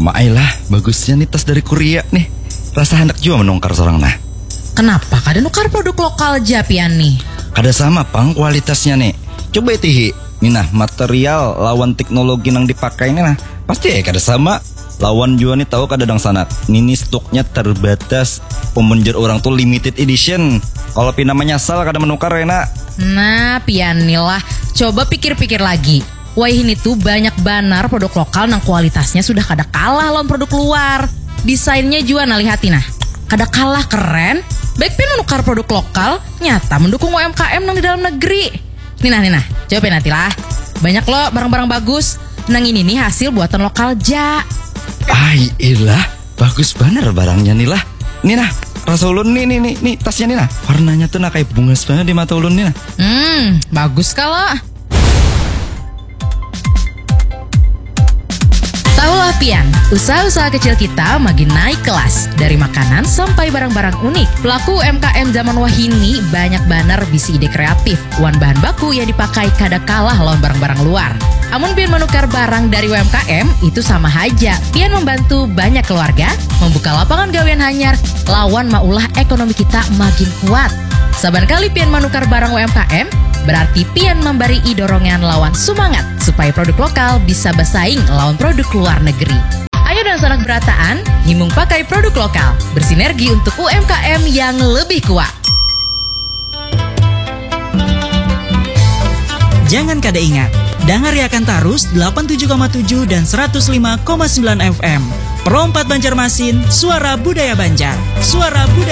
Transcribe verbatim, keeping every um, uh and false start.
Maailah, bagusnya nih tas dari Korea nih. Rasa hendak juga menungkar seorang nah. Kenapa kada nukar produk lokal Japian nih? Kada sama pang kualitasnya nih. Coba tihi. Nih nah, material lawan teknologi yang dipakai ini nah. Pasti ya kada sama. Lawan juga nih tahu kada dang sanat. Ini stoknya terbatas. Pemenjer orang tuh limited edition. Kalau pina menyasal kada menukar ya nak. Nah, pian nih lah. Coba pikir-pikir lagi. Wah ini tuh banyak banar produk lokal nang kualitasnya sudah kada kalah lawan produk luar. Desainnya juga nah lihatin nah. Kada kalah keren. Baik pin menukar produk lokal, nyata mendukung U M K M nang di dalam negeri. Nih nah, nih nah, coba nanti lah. Banyak loh barang-barang bagus. Nang ini nih hasil buatan lokal ja. Ay ilah, bagus bener barangnya nih lah. Nih nah, rasa ulun nih nih nih nih tasnya nih nah. Warnanya tuh nah kayak bunga banget di mata ulun nih nah. Hmm, bagus kala. Tahulah pian, usaha-usaha kecil kita makin naik kelas. Dari makanan sampai barang-barang unik. Pelaku U M K M zaman wahini banyak banar bisi ide kreatif. Wan bahan baku yang dipakai kada kalah lawan barang-barang luar. Amun pian menukar barang dari U M K M itu sama aja. Pian membantu banyak keluarga, membuka lapangan gawean hanyar, lawan maulah ekonomi kita makin kuat. Saban kali pian menukar barang U M K M, berarti pian memberi dorongan lawan semangat supaya produk lokal bisa bersaing lawan produk luar negeri. Ayo dan sanak berataan, himung pakai produk lokal, bersinergi untuk U M K M yang lebih kuat. Jangan kada ingat, dangariakan tarus delapan puluh tujuh koma tujuh dan seratus lima koma sembilan F M. Perompat Banjarmasin, suara budaya Banjar, suara budaya.